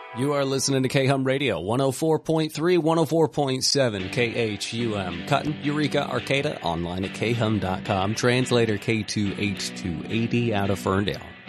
You are listening to K-Hum Radio, 104.3, 104.7, KHUM. Cotton, Eureka, Arcata, online at khum.com. Translator K2H280 out of Ferndale.